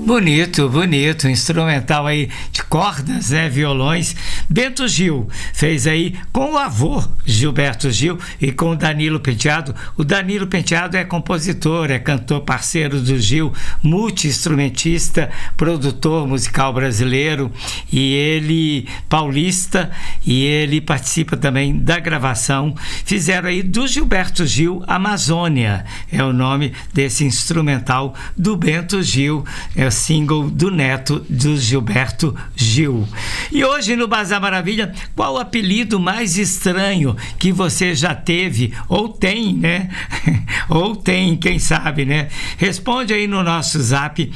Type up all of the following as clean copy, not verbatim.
Bonito, bonito, instrumental aí de cordas, né, violões. Bento Gil fez aí com o avô Gilberto Gil e com o Danilo Penteado. O Danilo Penteado é compositor, é cantor parceiro do Gil, multi-instrumentista, produtor musical brasileiro, e ele paulista, e ele participa também da gravação. Fizeram aí do Gilberto Gil Amazônia, é o nome desse instrumental do Bento Gil, é o single do neto do Gilberto Gil. E hoje no Bazar Maravilha, qual o apelido mais estranho que você já teve ou tem, né? Ou tem, quem sabe, né? Responde aí no nosso zap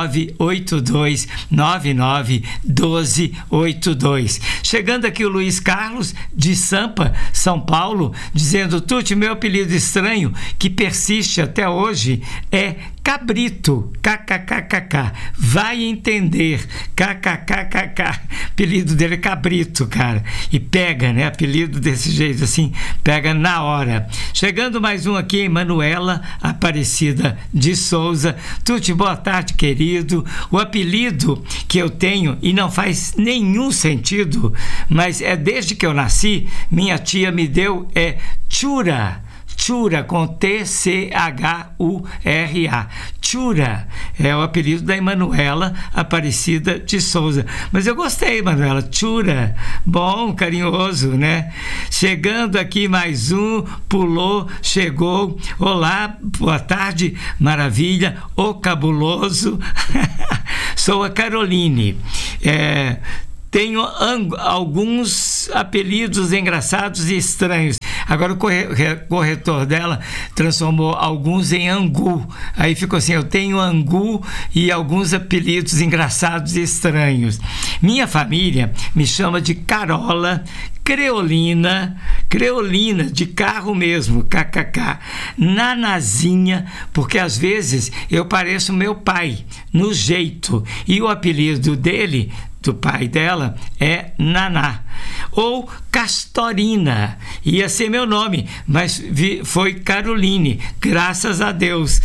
982991282. Chegando aqui o Luiz Carlos de Sampa, São Paulo, dizendo: Tuti, meu apelido estranho que persiste até hoje é Cabrito, kkkk, vai entender, kkkk, apelido dele é Cabrito, cara, e pega, né, apelido desse jeito assim, pega na hora. Chegando mais um aqui, Manuela Aparecida de Souza. Tuti, boa tarde, querido. O apelido que eu tenho, e não faz nenhum sentido, mas é desde que eu nasci, minha tia me deu, é Tchura, com Tchura. Tchura é o apelido da Emanuela Aparecida de Souza. Mas eu gostei, Emanuela. Tchura, bom, carinhoso, né? Chegando aqui mais um, pulou, chegou. Olá, boa tarde, maravilha, o cabuloso. Sou a Caroline. Tenho alguns apelidos engraçados e estranhos. Agora o corretor dela transformou alguns em Angu. Aí ficou assim: eu tenho Angu e alguns apelidos engraçados e estranhos. Minha família me chama de Carola, Creolina de carro mesmo, kkk, Nanazinha, porque às vezes eu pareço meu pai no jeito, e o apelido dele, do pai dela, é Naná. Ou Castorina, ia ser meu nome, mas foi Caroline, graças a Deus.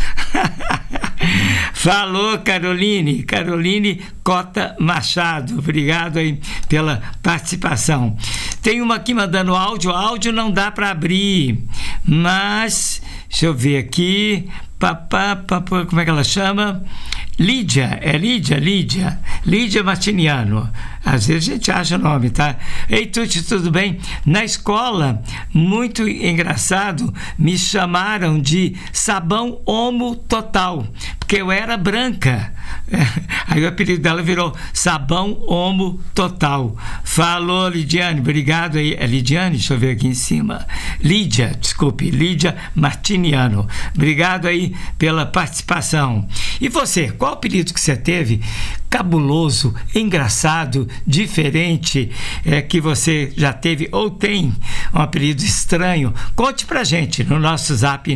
Falou, Caroline Cota Machado, obrigado aí pela participação. Tem uma aqui mandando áudio não dá para abrir, mas deixa eu ver aqui, como é que ela chama? Lídia Martiniano. Às vezes a gente acha o nome, tá? Ei, Tuti, tudo bem? Na escola, muito engraçado, me chamaram de Sabão Homo Total, porque eu era branca. Aí o apelido dela virou Sabão Homo Total. Falou, Lidiane, obrigado aí. É Lidiane? Deixa eu ver aqui em cima. Lídia Martiniano. Obrigado aí pela participação. E você, qual apelido que você teve? Cabuloso, engraçado, diferente, que você já teve ou tem um apelido estranho? Conte pra gente no nosso zap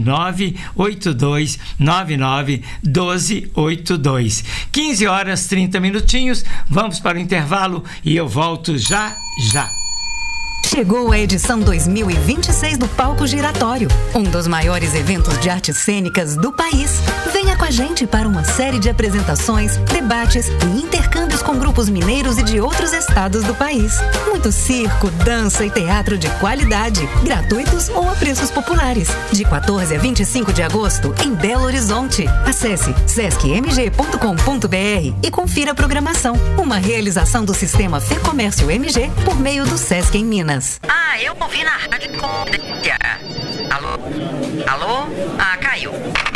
982991282. 15 horas 30 minutinhos, vamos para o intervalo e eu volto já. Chegou a edição 2026 do Palco Giratório, um dos maiores eventos de artes cênicas do país. Venha com a gente para uma série de apresentações, debates e intercâmbios com grupos mineiros e de outros estados do país. Muito circo, dança e teatro de qualidade, gratuitos ou a preços populares. De 14 a 25 de agosto, em Belo Horizonte. Acesse sescmg.com.br e confira a programação. Uma realização do Sistema Fê Comércio MG por meio do Sesc em Minas. Eu ouvi na rádio. Alô? Caiu.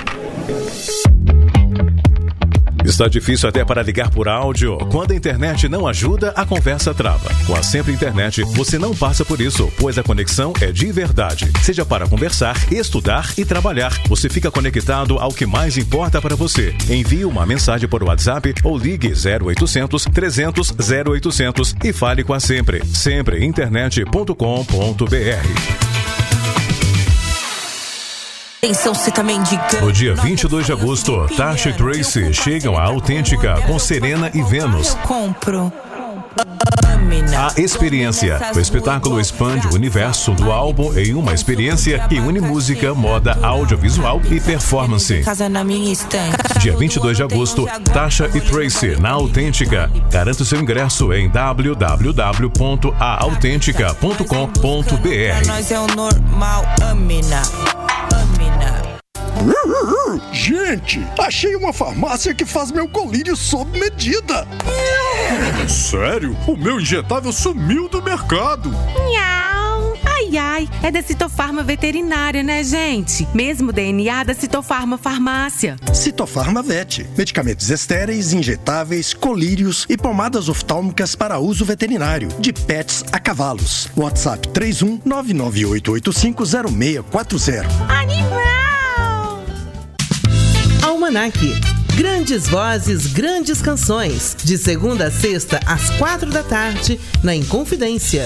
Está difícil até para ligar por áudio? Quando a internet não ajuda, a conversa trava. Com a Sempre Internet, você não passa por isso, pois a conexão é de verdade. Seja para conversar, estudar e trabalhar, você fica conectado ao que mais importa para você. Envie uma mensagem por WhatsApp ou ligue 0800 300 0800 e fale com a Sempre. Sempreinternet.com.br. No dia 22 de agosto, Tasha e Tracy chegam à Autêntica com Serena e Vênus. Eu compro. A experiência. O espetáculo expande o universo do álbum em uma experiência e une música, moda, audiovisual e performance. Dia 22 de agosto, Tasha e Tracy na Autêntica. Garanta o seu ingresso em www.aautentica.com.br. Nós é o normal, Amina. Gente, achei uma farmácia que faz meu colírio sob medida. Sério? O meu injetável sumiu do mercado. Miau. Ai, ai, é da Citofarma Veterinária, né, gente? Mesmo DNA da Citofarma Farmácia. Citofarma Vet. Medicamentos estéreis, injetáveis, colírios e pomadas oftálmicas para uso veterinário. De pets a cavalos. WhatsApp 31-998850640. Animal! Almanac. Grandes vozes, grandes canções. De segunda a sexta, às 4 da tarde, na Inconfidência.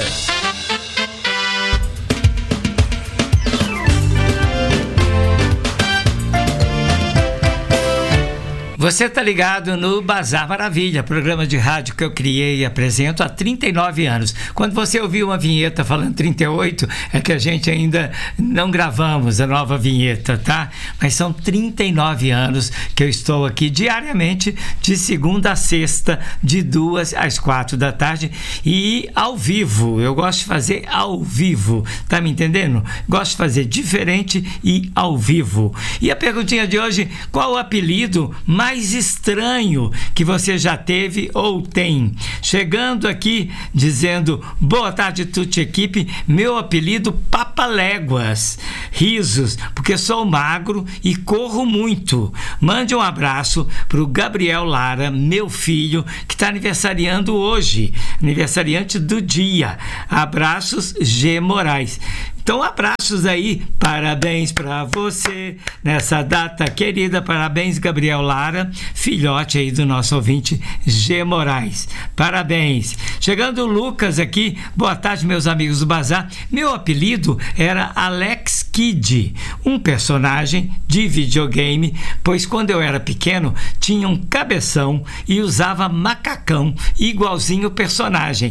Você está ligado no Bazar Maravilha, programa de rádio que eu criei e apresento há 39 anos. Quando você ouviu uma vinheta falando 38, é que a gente ainda não gravamos a nova vinheta, tá? Mas são 39 anos que eu estou aqui diariamente, de segunda a sexta, de 2 às 4 da tarde e ao vivo. Eu gosto de fazer ao vivo, tá me entendendo? Gosto de fazer diferente e ao vivo. E a perguntinha de hoje, qual o apelido mais estranho que você já teve ou tem? Chegando aqui dizendo: boa tarde, Tuti equipe, meu apelido Papaléguas. Risos, porque sou magro e corro muito. Mande um abraço pro Gabriel Lara, meu filho, que está aniversariando hoje, aniversariante do dia. Abraços, G. Moraes. Então, abraços aí, parabéns para você nessa data querida, parabéns, Gabriel Lara, filhote aí do nosso ouvinte G. Moraes, parabéns. Chegando o Lucas aqui, boa tarde, meus amigos do Bazar. Meu apelido era Alex Kidd, um personagem de videogame, pois quando eu era pequeno tinha um cabeção e usava macacão, igualzinho o personagem,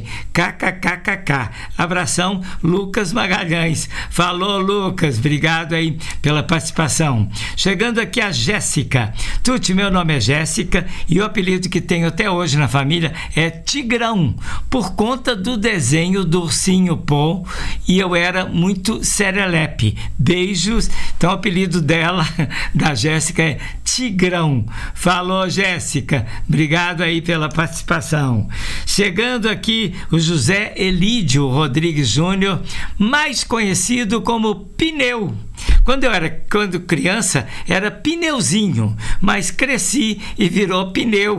kkkk. Abração, Lucas Magalhães. Falou, Lucas, obrigado aí pela participação. Chegando aqui a Jéssica. Tuti, meu nome é Jéssica e o apelido que tenho até hoje na família é Tigrão, por conta do desenho do Ursinho Pô, e eu era muito serelepe. Beijos. Então o apelido dela, da Jéssica, é Tigrão. Falou, Jéssica, obrigado aí pela participação. Chegando aqui o José Elídio Rodrigues Júnior, mais conhecido como Pneu. Quando criança era Pneuzinho, mas cresci e virou Pneu.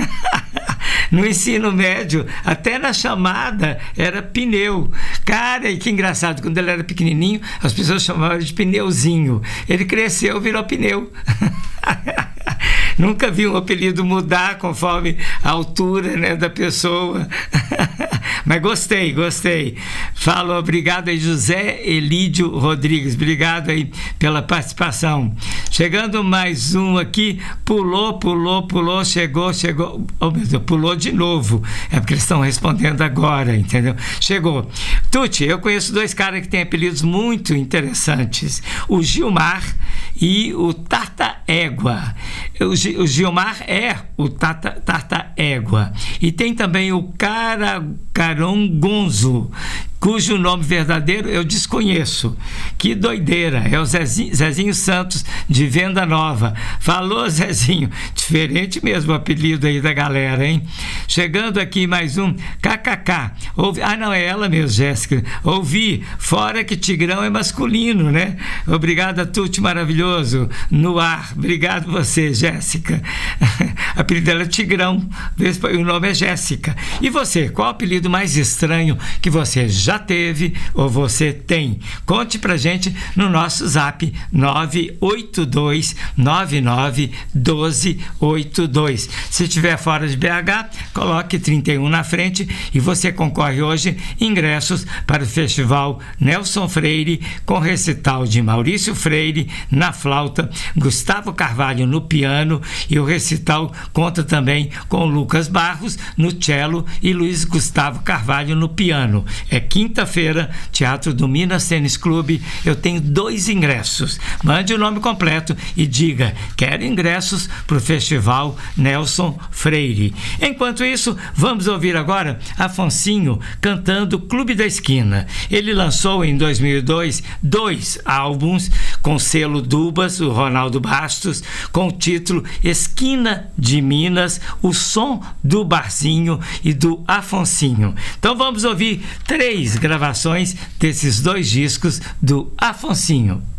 No ensino médio, até na chamada, era Pneu. Cara, e que engraçado, quando ele era pequenininho, as pessoas chamavam de Pneuzinho. Ele cresceu, virou Pneu. Nunca vi um apelido mudar conforme a altura, né, da pessoa. Mas gostei. Falou, obrigado aí, José Elídio Rodrigues. Obrigado aí pela participação. Chegando mais um aqui, pulou, chegou. Oh, meu Deus, pulou de novo. É porque eles estão respondendo agora, entendeu? Chegou. Tuti, eu conheço dois caras que têm apelidos muito interessantes. O Gilmar e o Tarta Égua. O Gilmar é o Tarta Égua. E tem também o Carongonzo, cujo nome verdadeiro eu desconheço. Que doideira, é o Zezinho Santos, de Venda Nova. Falou, Zezinho, diferente mesmo o apelido aí da galera, hein? Chegando aqui mais um, KKK. Não, é ela mesmo, Jéssica. Ouvi, fora que Tigrão é masculino, né? Obrigado a Tuti, maravilhoso, no ar. Obrigado você, Jéssica. O apelido dela é Tigrão, o nome é Jéssica. E você, qual o apelido mais estranho que você já teve ou você tem? Conte pra gente no nosso zap 982991282. Se estiver fora de BH, coloque 31 na frente e você concorre hoje ingressos para o Festival Nelson Freire, com recital de Maurício Freire, na flauta, Gustavo Carvalho no piano, e o recital conta também com Lucas Barros no cello e Luiz Gustavo Carvalho no piano. É quinta-feira, Teatro do Minas Tênis Clube. Eu tenho 2 ingressos. Mande o nome completo e diga: quero ingressos para o Festival Nelson Freire. Enquanto isso, vamos ouvir agora Afonsinho cantando Clube da Esquina. Ele lançou em 2002 2 álbuns com selo Dubas, o Ronaldo Bastos, com o título Esquina de Minas, o som do Barzinho e do Afonsinho. Então vamos ouvir 3 gravações desses 2 discos do Afonsinho.